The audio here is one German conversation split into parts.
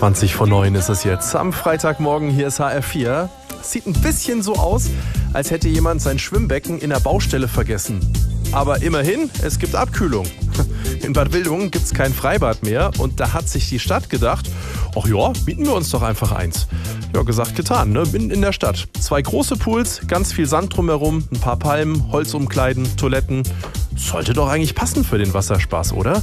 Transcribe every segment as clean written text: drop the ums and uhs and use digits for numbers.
20:20 ist es jetzt. Am Freitagmorgen, hier ist HR4. Sieht ein bisschen so aus, als hätte jemand sein Schwimmbecken in der Baustelle vergessen. Aber immerhin, es gibt Abkühlung. In Bad Wildungen gibt es kein Freibad mehr und da hat sich die Stadt gedacht, ach ja, mieten wir uns doch einfach eins. Ja, gesagt, getan, ne? Mitten in der Stadt. 2 große Pools, ganz viel Sand drumherum, ein paar Palmen, Holzumkleiden, Toiletten. Sollte doch eigentlich passen für den Wasserspaß, oder?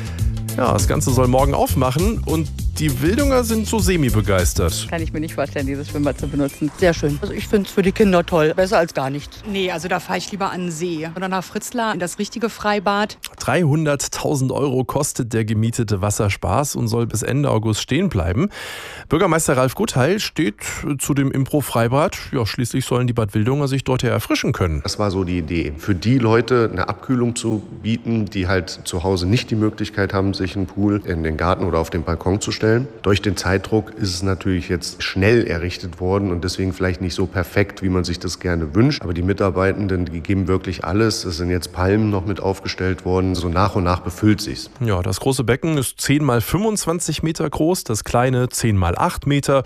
Ja, das Ganze soll morgen aufmachen und die Wildunger sind so semi-begeistert. Kann ich mir nicht vorstellen, dieses Schwimmbad zu benutzen. Sehr schön. Also ich finde es für die Kinder toll. Besser als gar nichts. Nee, also da fahre ich lieber an den See. Oder nach Fritzlar in das richtige Freibad. 300.000 € kostet der gemietete Wasserspaß und soll bis Ende August stehen bleiben. Bürgermeister Ralf Guttheil steht zu dem Impro-Freibad. Ja, schließlich sollen die Bad Wildunger sich dort ja erfrischen können. Das war so die Idee. Für die Leute eine Abkühlung zu bieten, die halt zu Hause nicht die Möglichkeit haben, sich einen Pool in den Garten oder auf den Balkon zu stellen. Durch den Zeitdruck ist es natürlich jetzt schnell errichtet worden und deswegen vielleicht nicht so perfekt, wie man sich das gerne wünscht. Aber die Mitarbeitenden, die geben wirklich alles. Es sind jetzt Palmen noch mit aufgestellt worden. So nach und nach befüllt sich's. Ja, das große Becken ist 10 mal 25 Meter groß, das kleine 10 mal 8 Meter,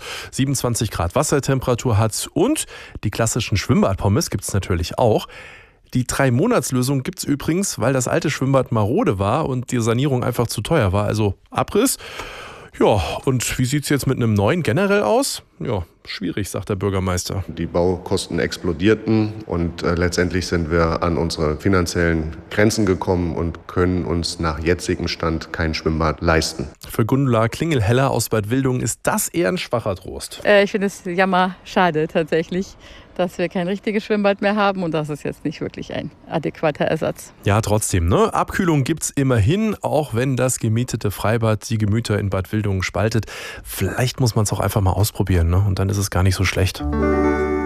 27 Grad Wassertemperatur hat's und die klassischen Schwimmbadpommes gibt's natürlich auch. Die 3-Monats-Lösung gibt's übrigens, weil das alte Schwimmbad marode war und die Sanierung einfach zu teuer war. Also Abriss. Ja, und wie sieht's jetzt mit einem neuen generell aus? Ja, schwierig, sagt der Bürgermeister. Die Baukosten explodierten und letztendlich sind wir an unsere finanziellen Grenzen gekommen und können uns nach jetzigem Stand kein Schwimmbad leisten. Für Gundula Klingelheller aus Bad Wildungen ist das eher ein schwacher Trost. Ich finde es jammerschade tatsächlich, dass wir kein richtiges Schwimmbad mehr haben und das ist jetzt nicht wirklich ein adäquater Ersatz. Ja, trotzdem, ne? Abkühlung gibt's immerhin, auch wenn das gemietete Freibad die Gemüter in Bad Wildungen spaltet. Vielleicht muss man es auch einfach mal ausprobieren, ne? Und dann ist es gar nicht so schlecht.